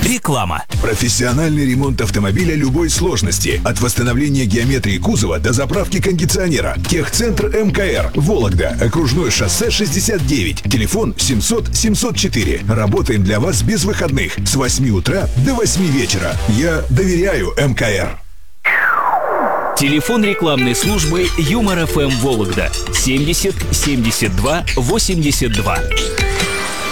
Реклама. Профессиональный ремонт автомобиля любой сложности. От восстановления геометрии кузова до заправки кондиционера. Техцентр МКР. Вологда. Окружное шоссе 69. Телефон 700 704. Работаем для вас без выходных. С 8 утра до 8 вечера. Я доверяю МКР. Телефон рекламной службы Юмор ФМ Вологда 70 72 82.